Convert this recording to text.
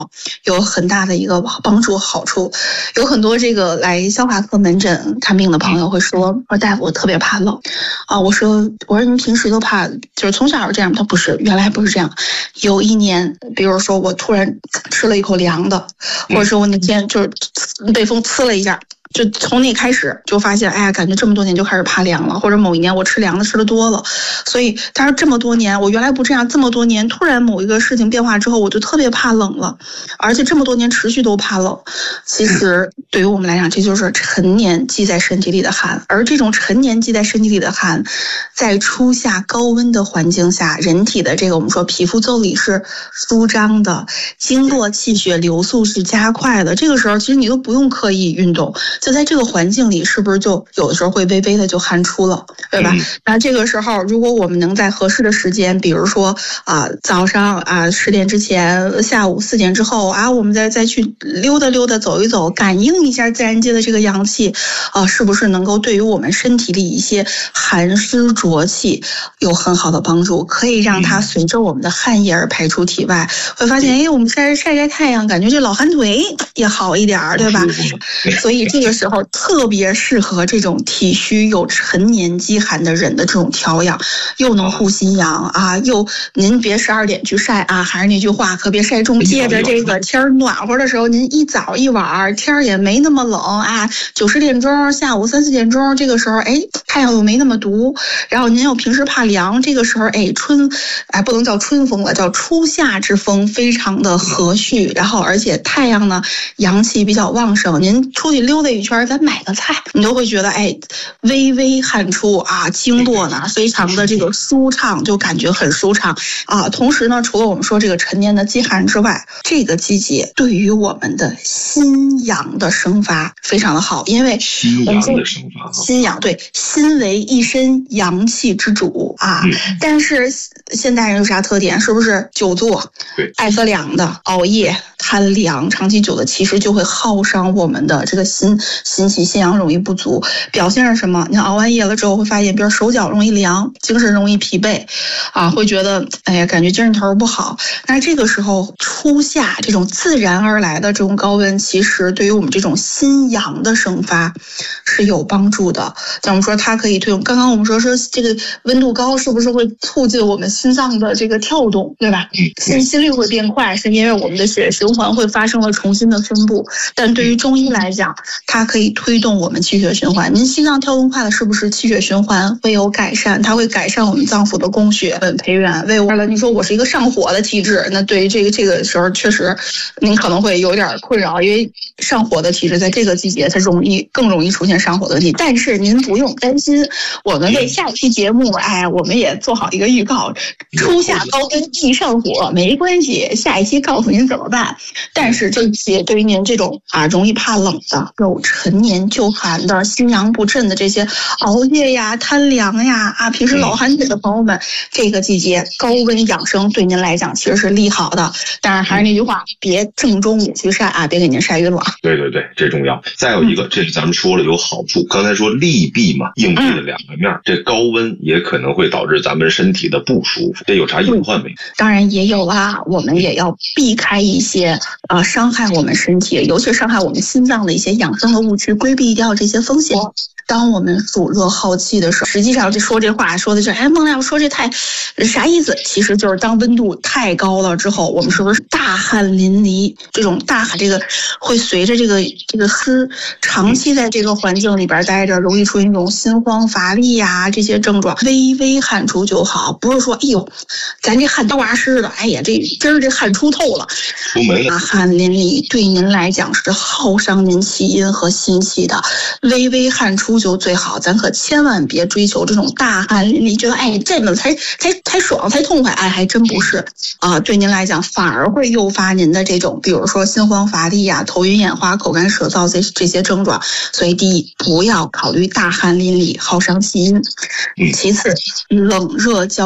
有很大的一个帮助好处。有很多这个来消化科门诊看病的朋友会说大夫我特别怕冷啊，我说您平时都怕，就是从小是这样？他不是，原来不是这样。有一年，比如说我突然吃了一口凉的，或者说我那天就是被风呲了一下。就从那开始就发现，哎呀，感觉这么多年就开始怕凉了，或者某一年我吃凉的吃的多了，所以他说这么多年我原来不这样，这么多年突然某一个事情变化之后，我就特别怕冷了，而且这么多年持续都怕冷。其实对于我们来讲，这就是陈年积在身体里的寒，而这种陈年积在身体里的寒，在初夏高温的环境下，人体的这个我们说皮肤腠理是舒张的，经络气血流速是加快的，这个时候其实你都不用刻意运动。就在这个环境里，是不是就有的时候会微微的就汗出了，对吧？那这个时候，如果我们能在合适的时间，比如说早上10点之前，下午4点之后我们再去溜达溜达，走一走，感应一下自然界的这个阳气是不是能够对于我们身体里一些寒湿浊气有很好的帮助，可以让它随着我们的汗液而排出体外，会发现我们晒太阳，感觉这老寒腿也好一点，对吧？所以这个时候特别适合这种体虚有陈年积寒的人的这种调养，又能护心阳又您别12点去晒还是那句话，可别晒中。借着这个天暖和的时候，您一早一晚天也没那么冷9、10点钟，下午3、4点钟，这个时候太阳又没那么毒，然后您又平时怕凉，这个时候不能叫春风了，叫初夏之风，非常的和煦，然后而且太阳呢阳气比较旺盛，您出去溜达一圈，咱买个菜，你都会觉得微微汗出经络呢非常的这个舒畅，就感觉很舒畅同时呢，除了我们说这个陈年的积寒之外，这个季节对于我们的心阳的生发非常的好，因为心阳的生发， 心阳对，心为一身阳气之主但是现代人有啥特点？是不是久坐，爱喝凉的，熬夜，贪凉，长期久的其实就会耗伤我们的这个心气，心阳容易不足。表现是什么？你熬完夜了之后会发现，比如手脚容易凉，精神容易疲惫会觉得感觉精神头不好。那这个时候初夏这种自然而来的这种高温，其实对于我们这种心阳的生发是有帮助的。像我们说它可以推动，刚刚我们说这个温度高是不是会促进我们心脏的这个跳动，对吧？心率会变快，是因为我们的血液循环会发生了重新的分布。但对于中医来讲，它可以推动我们气血循环。您心脏跳动快了，是不是气血循环会有改善？它会改善我们脏腑的供血培源。为了你说我是一个上火的体质，那对于这个时候确实您可能会有点困扰，因为上火的体质在这个季节它更容易出现上火的问题。但是您不用担心，我们为下一期节目我们也做好一个预告，初夏高温易上火，没关系，下一期告诉您怎么办。但是这些对于您这种容易怕冷的、有陈年旧寒的、心阳不振的这些熬夜呀、贪凉呀平时老寒腿的朋友们，这个季节高温养生对您来讲其实是利好的。当然还是那句话，别正中午去晒别给您晒晕了。 对，这重要。再有一个，这是咱们说了有好处，刚才说利弊嘛，硬币的两个面，这高温也可能会导致咱们身体的不舒服，这有啥隐患没？ 当然也有我们也要避开一些伤害我们身体，尤其伤害我们心脏的一些养生的误区，规避掉这些风险。当我们暑热耗气的时候，实际上就说这话说的是孟亮说这太啥意思？其实就是当温度太高了之后，我们是不是大汗淋漓？这种大汗，这个会随着这个湿长期在这个环境里边待着，容易出现一种心慌乏力这些症状，微微汗出就好，不是说咱这汗都哇湿的，这汗出透了，大汗淋漓对您来讲是耗伤您气阴和心气的，微微汗出就最好。咱可千万别追求这种大汗淋漓，觉得这么才爽才痛快，还真不是对您来讲反而会诱发您的这种比如说心慌乏力头晕眼花、口干舌燥这些症状。所以第一，不要考虑大汗淋漓耗伤气阴。其次，冷热交